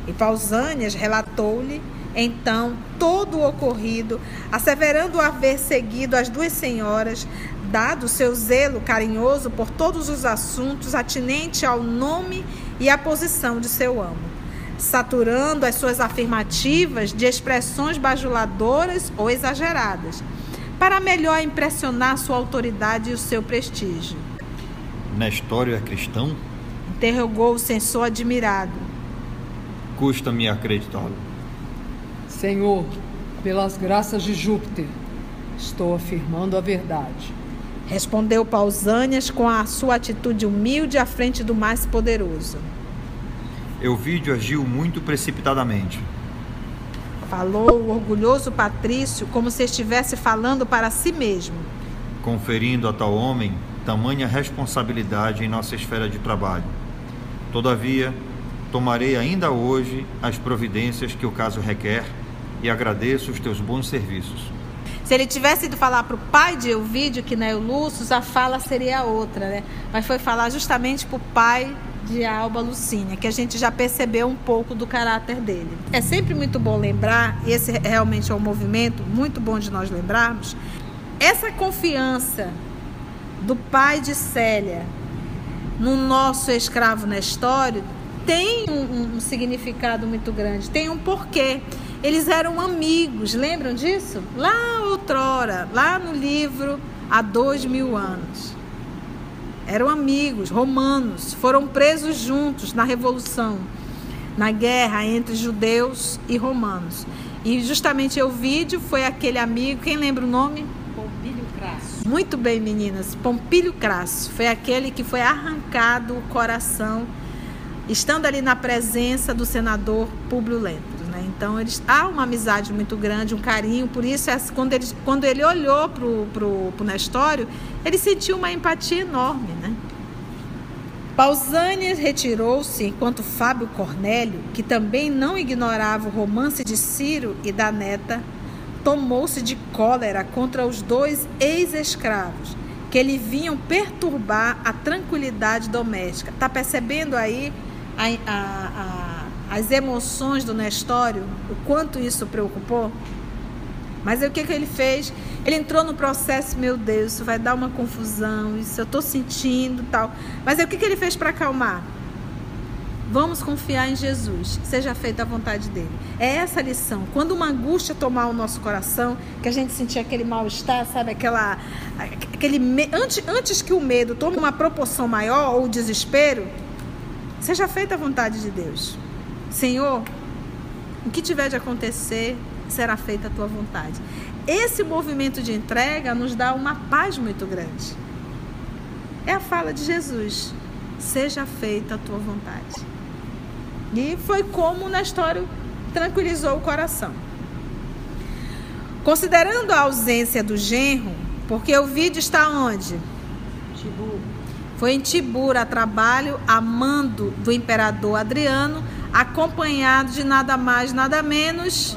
E Pausânias relatou-lhe então todo o ocorrido, asseverando haver seguido as duas senhoras, dado seu zelo carinhoso por todos os assuntos atinentes ao nome e à posição de seu amo, saturando as suas afirmativas de expressões bajuladoras ou exageradas, para melhor impressionar sua autoridade e o seu prestígio. Nestório é cristão? Interrogou o censor admirado. Custa-me acreditá-lo. Senhor, pelas graças de Júpiter, estou afirmando a verdade. Respondeu Pausânias com a sua atitude humilde à frente do mais poderoso. Euvídio agiu muito precipitadamente. Falou o orgulhoso patrício como se estivesse falando para si mesmo, conferindo a tal homem tamanha responsabilidade em nossa esfera de trabalho. Todavia, tomarei ainda hoje as providências que o caso requer e agradeço os teus bons serviços. Se ele tivesse ido falar para o pai de Euvídio, que não é o Lúcio, a fala seria outra, né? Mas foi falar justamente para o pai de Alba Lucínia, que a gente já percebeu um pouco do caráter dele. É sempre muito bom lembrar, e esse realmente é um movimento muito bom de nós lembrarmos, essa confiança do pai de Célia no nosso escravo Nestório tem um significado muito grande, tem um porquê. Eles eram amigos, lembram disso? Lá outrora, lá no livro Há 2000 anos. Eram amigos, romanos, foram presos juntos na Revolução, na guerra entre judeus e romanos. E justamente Euvídio foi aquele amigo, quem lembra o nome? Pompílio Crasso. Muito bem, meninas, Pompílio Crasso. Foi aquele que foi arrancado o coração, estando ali na presença do senador Públio Lentulus. Então, há uma amizade muito grande, um carinho. Por isso, quando ele olhou para o Nestório, ele sentiu uma empatia enorme, né? Pausânias retirou-se, enquanto Fábio Cornélio, que também não ignorava o romance de Ciro e da neta, tomou-se de cólera contra os dois ex-escravos, que lhe vinham perturbar a tranquilidade doméstica. Está percebendo aí as emoções do Nestório, o quanto isso preocupou? Mas aí, o que ele fez? Ele entrou no processo, meu Deus, isso vai dar uma confusão, isso eu estou sentindo, tal. Mas aí, o que ele fez para acalmar? Vamos confiar em Jesus, seja feita a vontade dele. É essa a lição. Quando uma angústia tomar o nosso coração, que a gente sentir aquele mal-estar, sabe, antes que o medo tome uma proporção maior, ou o desespero, seja feita a vontade de Deus. Senhor, o que tiver de acontecer, será feita a tua vontade. Esse movimento de entrega nos dá uma paz muito grande. É a fala de Jesus: seja feita a tua vontade. E foi como o Nestório tranquilizou o coração. Considerando a ausência do genro, porque Euvídio está onde? Tibur. Foi em Tibur a trabalho, a mando do imperador Adriano, acompanhado de nada mais, nada menos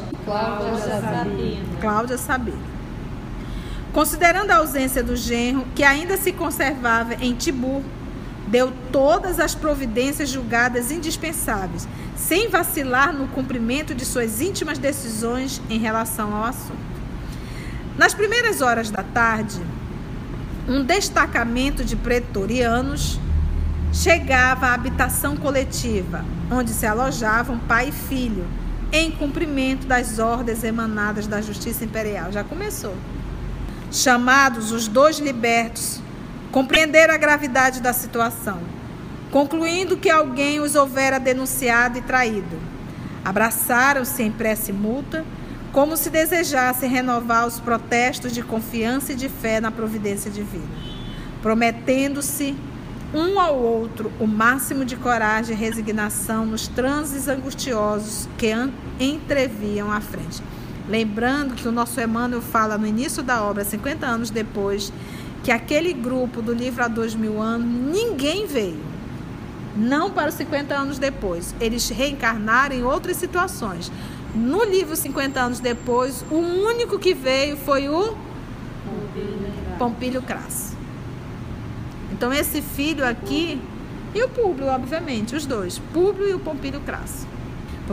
Cláudia Sabina. Considerando a ausência do genro, que ainda se conservava em Tibur, deu todas as providências julgadas indispensáveis, sem vacilar no cumprimento de suas íntimas decisões em relação ao assunto. Nas primeiras horas da tarde, um destacamento de pretorianos chegava à habitação coletiva, onde se alojavam pai e filho, em cumprimento das ordens emanadas da Justiça Imperial. Já começou. Chamados os dois libertos, compreenderam a gravidade da situação, concluindo que alguém os houvera denunciado e traído. Abraçaram-se em prece mútua, como se desejassem renovar os protestos de confiança e de fé na providência divina, prometendo-se um ao outro o máximo de coragem e resignação nos transes angustiosos que entreviam à frente. Lembrando que o nosso Emmanuel fala no início da obra, 50 anos depois, que aquele grupo do livro Há 2000 anos, ninguém veio. Não para os 50 anos depois. Eles reencarnaram em outras situações. No livro 50 anos depois, o único que veio foi o Pompílio Crasso. Então esse filho aqui, e o Públio, obviamente, os dois, Públio e o Pompílio Crasso.